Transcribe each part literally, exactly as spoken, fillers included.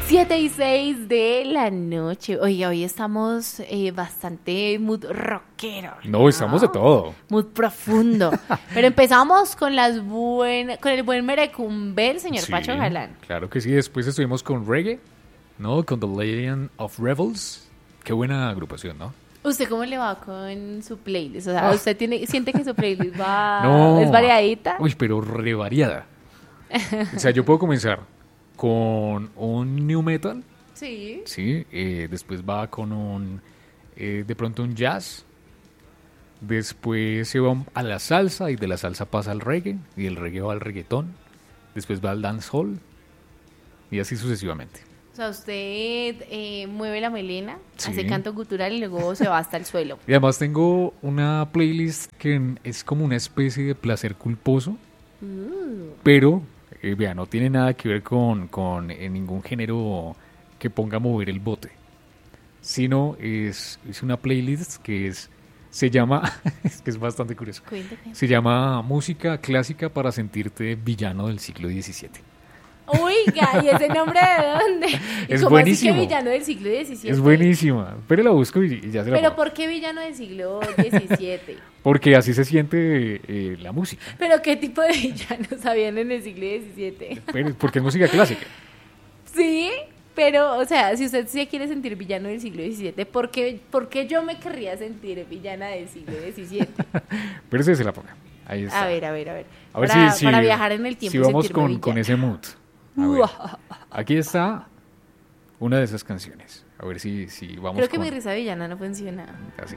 siete y seis de la noche. Oye, hoy estamos eh, bastante mood rockero. No, ¿no? Estamos de todo. Mood profundo. Pero empezamos con las buen, con el buen merecumbel, señor Sí, Pacho Galán. Claro que sí. Después estuvimos con reggae, ¿no? Con The Legend of Rebels. Qué buena agrupación, ¿no? ¿Usted cómo le va con su playlist? O sea, Ah. ¿usted tiene, siente que su playlist va, No. es variadita? Uy, pero re variada. O sea, yo puedo comenzar con un new metal, Sí. sí, eh, después va con un, eh, de pronto un jazz, después se va a la salsa y de la salsa pasa al reggae y del reggae va al reggaetón, después va al dancehall y así sucesivamente. O sea, usted eh, mueve la melena, Sí. hace canto gutural y luego se va hasta el suelo. Y además tengo una playlist que es como una especie de placer culposo, Uh. pero eh, vea, no tiene nada que ver con, con eh, ningún género que ponga a mover el bote, sino es, es una playlist que es se llama, es que es bastante curioso, Cuéntame. se llama Música Clásica para sentirte villano del siglo diecisiete. Oiga, ¿y ese nombre de dónde? ¿Y Es cómo buenísimo. Así que villano del siglo diecisiete? Es buenísima, pero la busco y, y ya se la ¿Pero pongo. por qué villano del siglo diecisiete? Porque así se siente eh, la música, ¿Pero qué tipo de villanos habían en el siglo diecisiete? pero, porque es música clásica. Sí, pero, o sea, si usted se quiere sentir villano del siglo diecisiete, ¿por qué, por qué yo me querría sentir villana del siglo diecisiete? Pero ese se la ponga. Ahí está. A ver, a ver, a ver. A ver para, si, si- para viajar en el tiempo si y vamos sentirme con, con villana. ese mood. A ver, aquí está una de esas canciones. A ver si, si vamos Creo que con... mi risa villana no funciona. Así.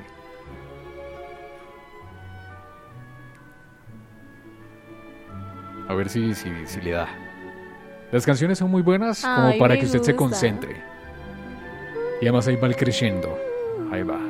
A ver si, si, si le da. Las canciones son muy buenas como Ay, para me que usted se gusta. concentre. Y además ahí va el crescendo. Ahí va.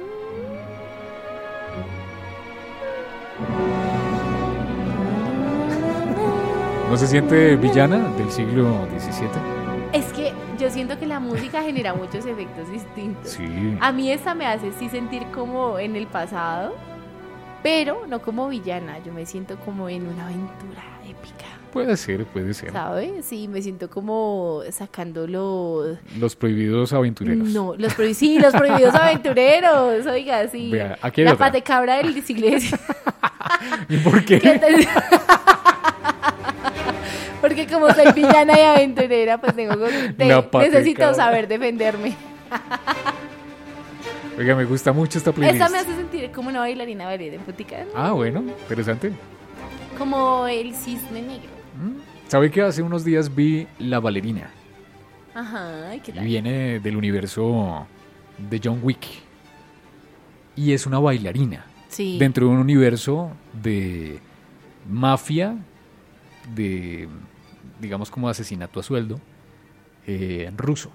¿No se siente villana del siglo diecisiete? Es que yo siento que la música genera muchos efectos distintos. Sí. A mí esta me hace sí sentir como en el pasado, pero no como villana. Yo me siento como en una aventura épica, Puede ser, puede ser. ¿sabes? Sí, me siento como sacando los... Los prohibidos aventureros. No, los prohi- sí, los prohibidos aventureros, oiga, sí. Vea, aquí hay la otra. patecabra del siglo diecisiete. ¿Y por qué? ¿Qué te- Porque como soy villana y aventurera, pues tengo que- te- La patecabra. necesito saber defenderme. Oiga, me gusta mucho esta playlist. Esta me hace sentir como una bailarina ballet en putica, ¿no? Ah, bueno, interesante. Como el cisne negro. Mm. ¿Sabe que hace unos días vi La Bailarina? Ajá, ¿y qué Y tal? viene del universo de John Wick. Y es una bailarina. Sí. Dentro de un universo de mafia, de, digamos, como asesinato a sueldo, eh, ruso.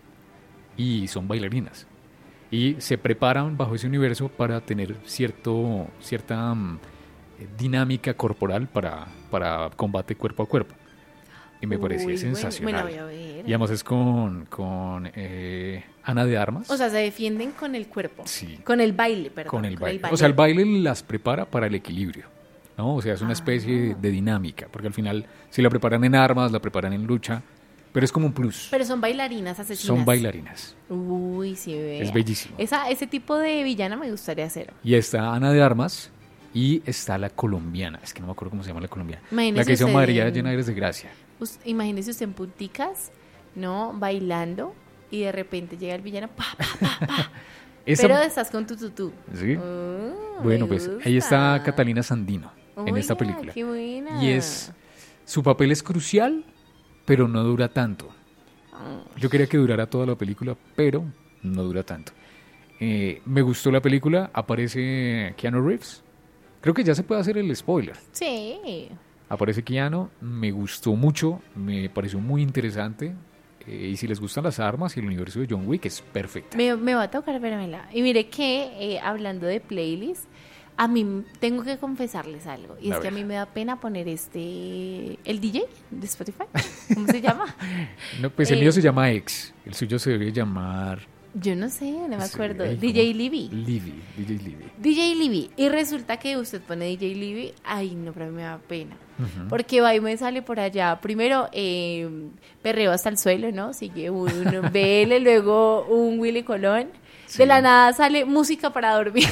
Y son bailarinas. Y se preparan bajo ese universo para tener cierto, cierta mm, dinámica corporal para, para combate cuerpo a cuerpo. Y me parecía Uy, bueno, sensacional. Bueno, voy a ver. Y además es con, con eh, Ana de Armas. O sea, se defienden con el cuerpo. Sí. Con el baile, perdón. Con el baile. O sea, el baile las prepara para el equilibrio, ¿no? O sea, es una Ah. especie de dinámica, porque al final, si la preparan en armas, la preparan en lucha, pero es como un plus. Pero son bailarinas asesinas. Son bailarinas. Uy, sí, vea. Es bellísimo. Esa, ese tipo de villana me gustaría hacer. Y está Ana de Armas y está la colombiana. Es que no me acuerdo cómo se llama la colombiana. Imagínese La que hizo usted María en- Llena Eres de Gracia. Us- imagínese usted en punticas, ¿no? Bailando y de repente llega el villano. Pa, pa, pa, pa. Esa- Pero estás con tu tutú. ¿Sí? Oh, Bueno, me pues gusta. ahí está Catalina Sandino en esta Oiga, película. Qué buena. Y es, su papel es crucial, pero no dura tanto. Yo quería que durara toda la película, pero no dura tanto. Eh, me gustó la película, aparece Keanu Reeves. Creo que ya se puede hacer el spoiler. Sí. Aparece Keanu, me gustó mucho, me pareció muy interesante. eh, y si les gustan las armas y el universo de John Wick, es perfecta. Me, me va a tocar vérmela. Y mire que, eh, hablando de playlist, a mí tengo que confesarles algo. Y A es que a ver. mí me da pena poner este... ¿El D J de Spotify? ¿Cómo se llama? No, pues el eh, mío se llama X, el suyo se debe llamar Yo no sé, no me Sí, acuerdo. ay, D J ¿cómo? Libby. Libby, D J Libby. D J Libby. Y resulta que usted pone D J Libby. Ay, no, pero a mí me da pena. Ujú. Porque va y me sale por allá. Primero, eh, perreo hasta el suelo, ¿no? Sigue un B L, luego un Willy Colón. Sí. De la nada sale música para dormir.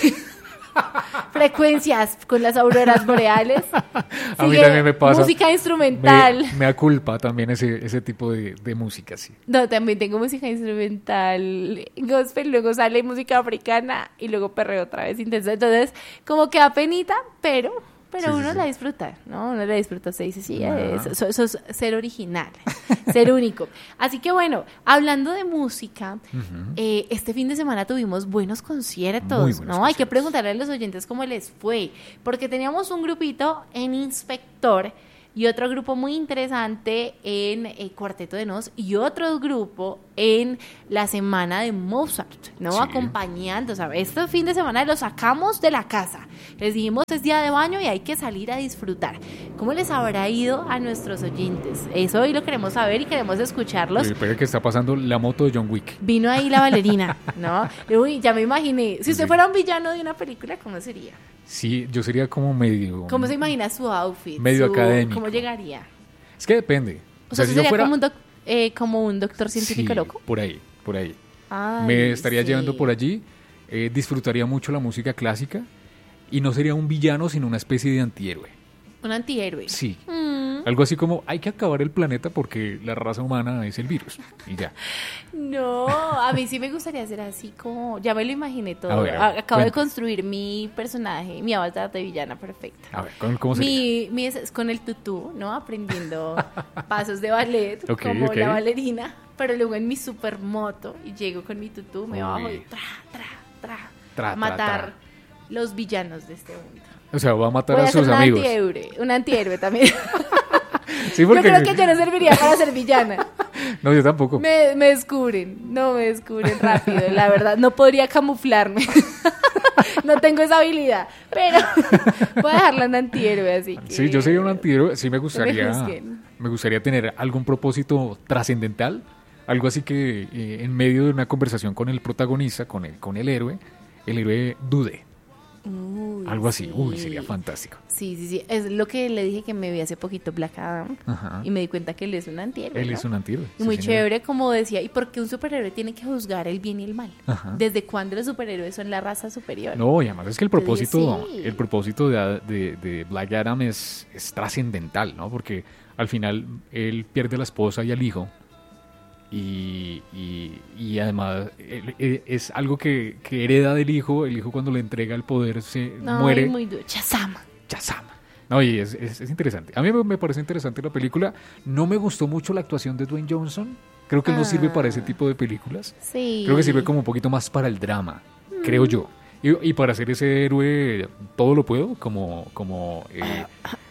Frecuencias con las auroras boreales. A mí Sigue también me pasa. música instrumental. Me, me da culpa también ese, ese tipo de, de música, sí. No, también tengo música instrumental, gospel, luego sale música africana y luego perreo otra vez intenso. Entonces, como que da penita, pero, pero Sí, sí, uno sí. la disfruta, ¿no? Uno la disfruta, se dice, sí, Ah. eso, eso- eso es ser original, ser único. Así que bueno, hablando de música, Ujú. eh, este fin de semana tuvimos buenos conciertos, Muy ¿no? buenos Hay que conciertos. preguntarle a los oyentes cómo les fue, porque teníamos un grupito en Inspector y otro grupo muy interesante en eh, Cuarteto de Nos y otro grupo en la semana de Mozart, ¿no? Sí. Acompañando, ¿sabes? Este fin de semana lo sacamos de la casa. Les dijimos es día de baño y hay que salir a disfrutar. ¿Cómo les habrá ido a nuestros oyentes? Eso hoy lo queremos saber y queremos escucharlos. Eh, Espera que está pasando la moto de John Wick. Vino ahí la bailarina, ¿no? Uy, ya me imaginé. Si usted Sí. fuera un villano de una película, ¿cómo sería? Sí, yo sería como medio... ¿Cómo se imagina su outfit? Medio su- académico. ¿Cómo llegaría? Es que depende. O sea, ¿usted sería como, un doc- eh, como un doctor científico Sí, loco? por ahí, por ahí. Ay, Me estaría sí. llevando por allí, eh, disfrutaría mucho la música clásica y no sería un villano, sino una especie de antihéroe. Un antihéroe. Sí, Mm, algo así como hay que acabar el planeta porque la raza humana es el virus y ya. no, a mí sí me gustaría ser así como... Ya me lo imaginé todo. A ver, a ver, A- Acabo de cuenta. construir mi personaje, mi avatar de villana perfecta. A ver, ¿cómo, cómo sería? Mi, mi es, es con el tutú, ¿no? Aprendiendo pasos de ballet, Ok, como ok. la bailarina. Pero luego en mi supermoto y llego con mi tutú, me Uy. bajo y tra, tra, tra, Tra, a tra, matar tra. los villanos de este mundo. O sea, va a matar Voy a a ser sus un amigos. antihéroe, un antihéroe también. Sí, Yo porque... creo que yo no serviría para ser villana. No, yo tampoco. Me, me descubren, no me descubren rápido, la verdad. No podría camuflarme. No tengo esa habilidad, pero voy a dejarla en antihéroe, así que... Sí, yo sería un antihéroe. Sí me me gustaría, juzguen. me gustaría tener algún propósito trascendental, algo así que eh, en medio de una conversación con el protagonista, con el, con el héroe, el héroe dude. Uy, Algo así. sí. Uy, sería fantástico. Sí, sí, sí. Es lo que le dije que me vi hace poquito Black Adam Ajá. y me di cuenta que él es un antihéroe. Él ¿no? es un antihéroe. Y sí, muy señora. chévere, como decía. ¿Y por qué un superhéroe tiene que juzgar el bien y el mal? Ajá. ¿Desde cuándo los superhéroes son la raza superior? No, y además es que el Yo dije, propósito, sí. el propósito de, de- de Black Adam es, es trascendental, ¿no? Porque al final él pierde a la esposa y al hijo. Y, y, y además él- él- es algo que, que hereda del hijo. El hijo cuando le entrega el poder se No, muere. y muy duro. Chazama. Chazama. No, y es, es- es interesante. A mí me, me parece interesante la película. No me gustó mucho la actuación de Dwayne Johnson. Creo que él no sirve para ese Ah. tipo de películas. Sí. Creo que sirve como un poquito más para el drama, creo yo. Y, y para ser ese héroe, todo lo puedo, como, como eh,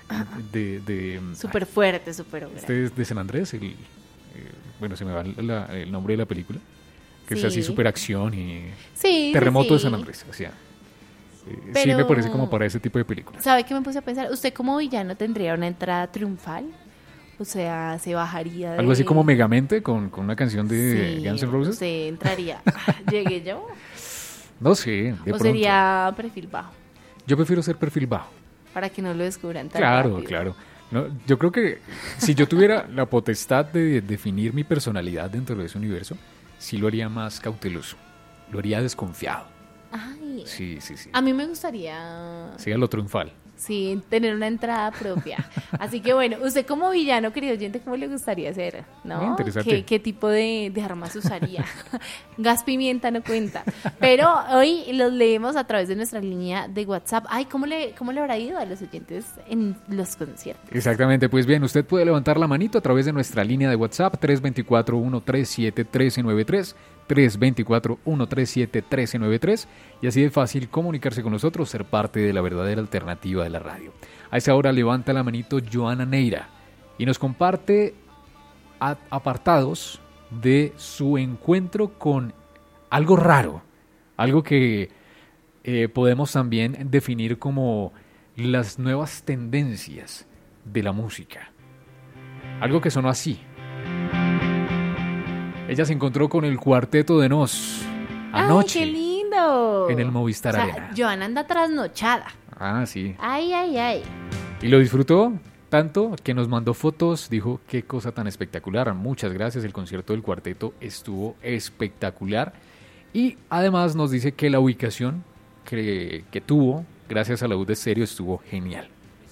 de, de Súper fuerte, súper obra. este es de San Andrés, el, eh, bueno, se me va la- el nombre de la película, que es así Sí. super acción y Sí, Terremoto sí, de sí. San Andrés, o sea, eh, sí Pero- me parece como para ese tipo de películas. ¿Sabe qué me puse a pensar? ¿Usted como villano tendría una entrada triunfal? O sea, se bajaría de... Algo así como Megamente con, con una canción de Sí, Guns N' Roses. usted entraría. Ah, ¿llegué yo? No sé, de ¿O pronto. sería perfil bajo? Yo prefiero ser perfil bajo. Para que no lo descubran tan Claro, rápido. claro. No, yo creo que si yo tuviera la potestad de definir mi personalidad dentro de ese universo, sí lo haría más cauteloso, lo haría desconfiado. Ay, Sí, sí, sí. a mí me gustaría, Sería lo triunfal. sí, tener una entrada propia. Así que bueno, usted como villano, querido oyente, ¿cómo le gustaría ser? ¿No? Ah, interesante. ¿Qué, qué tipo de, de armas usaría? Gas pimienta no cuenta. Pero hoy los leemos a través de nuestra línea de WhatsApp. Ay, ¿cómo le, cómo le habrá ido a los oyentes en los conciertos? Exactamente, pues bien, usted puede levantar la manito a través de nuestra línea de WhatsApp tres dos cuatro, uno tres siete, uno tres nueve tres, tres dos cuatro, uno tres siete, uno tres nueve tres y así de fácil comunicarse con nosotros, ser parte de la verdadera alternativa de la radio. A esa hora levanta la manito Joana Neira y nos comparte a- apartados de su encuentro con algo raro, algo que eh, podemos también definir como las nuevas tendencias de la música. Algo que sonó así. Ella se encontró con el Cuarteto de Nos Anoche. ¡Ay, qué lindo! En el Movistar o sea, Arena. Joana anda trasnochada. Ah, sí. Ay, ay, ay. Y lo disfrutó tanto que nos mandó fotos, dijo qué cosa tan espectacular. Muchas gracias, el concierto del cuarteto estuvo espectacular. Y además nos dice que la ubicación que, que tuvo, gracias a la U de Estéreo, estuvo genial.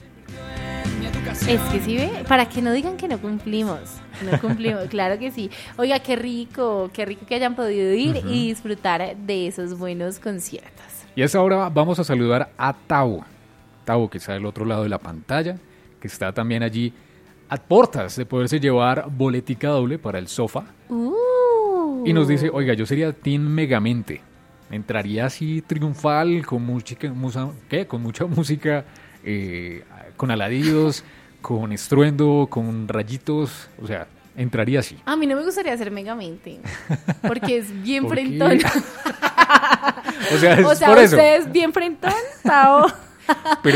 Es que sí, ve, para que no digan que no cumplimos, no cumplimos, claro que sí. Oiga, qué rico, qué rico que hayan podido ir uh-huh. y disfrutar de esos buenos conciertos. Y a esta hora vamos a saludar a Tavo, Tavo que está del otro lado de la pantalla, que está también allí a portas de poderse llevar boletica doble para el sofá. Uh. Y nos dice, oiga, yo sería Team Megamente, entraría así triunfal, con, música, musa, ¿qué? con mucha música, eh, con aladidos, con estruendo, con rayitos, o sea, entraría así. A mí no me gustaría ser Megamente, porque es bien ¿Por frentón. o sea, es o sea, por eso. ¿usted es bien frentón, Tavo? Pero